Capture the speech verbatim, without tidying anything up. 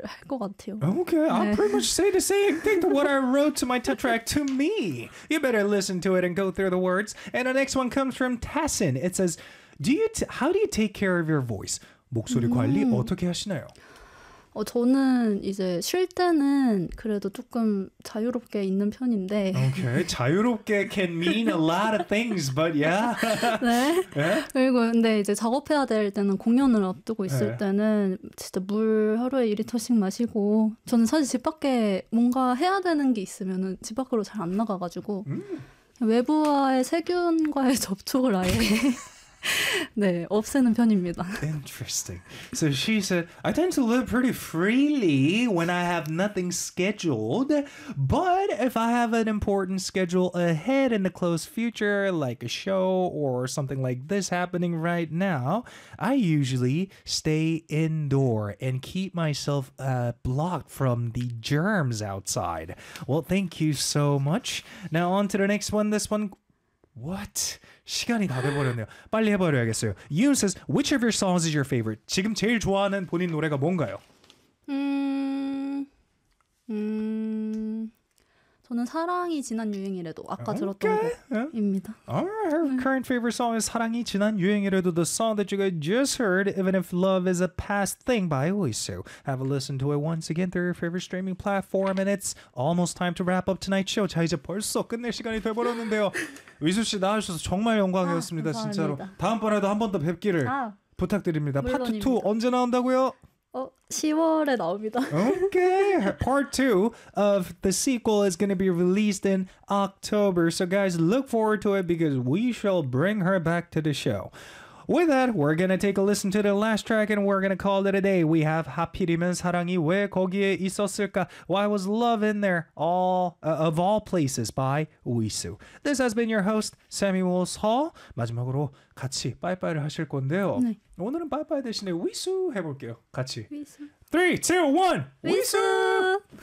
할 것 같아요. Okay, I'll 네. pretty much say the same thing to what I wrote to my tetrarch to me. You better listen to it and go through the words. And the next one comes from Tassin. It says, "Do you t- how do you take care of your voice? 목소리 관리 음. 어떻게 하시나요?" 어, 저는 이제 쉴 때는 그래도 조금 자유롭게 있는 편인데. Okay, 자유롭게 can mean a lot of things, but yeah. 네. 네? 그리고 근데 이제 작업해야 될 때는 공연을 앞두고 있을 네. 때는 진짜 물 하루에 이 리터씩 마시고 저는 사실 집 밖에 뭔가 해야 되는 게 있으면은 집 밖으로 잘 안 나가가지고 음. 외부와의 세균과의 접촉을 아예 네, 없애는 편입니다. Interesting. So she said, I tend to live pretty freely when I have nothing scheduled. But if I have an important schedule ahead in the close future, like a show or something like this happening right now, I usually stay indoor and keep myself uh, blocked from the germs outside. Well, thank you so much. Now on to the next one. This one. What? 시간이 다 돼버렸네요. 빨리 해버려야겠어요. Yoon says, which of your songs is your favorite? 지금 제일 좋아하는 본인 노래가 뭔가요? 음, 음, 저는 사랑이 지난 유행이래도 아까 들었던 Okay. 곡입니다. Alright, her current favorite song is 사랑이 지난 유행이래도, the song that you guys just heard, Even If Love Is a Past Thing by Oisu. Have a listen to it once again through your favorite streaming platform, and it's almost time to wrap up tonight's show. 자, 이제 벌써 끝낼 시간이 돼버렸는데요. 의수 씨 나와주셔서 정말 영광이었습니다. 아, 진짜로. 감사합니다. 다음번에도 한 번 더 뵙기를 아, 부탁드립니다. 파트 투 물론입니다. 언제 나온다고요? 어, 시월에 나옵니다. Okay, part two of the sequel is going to be released in October. So guys, look forward to it because we shall bring her back to the show. With that, we're going to take a listen to the last track and we're going to call it a day. We have 하필이면 사랑이 왜 거기에 있었을까? Why was love in there? All uh, of all places by Uisu. This has been your host, Samuel Hall. 마지막으로 같이 빠이빠이를 하실 건데요. 네. 오늘은 빠이빠이 대신에 위수 해볼게요. 같이. 위수. three, two, one. 위수!